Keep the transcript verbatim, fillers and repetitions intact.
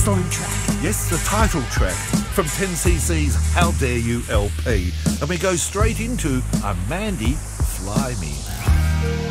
excellent track. Yes, the title track from ten C C's How Dare You L P. And we go straight into a Mandy Fly Me.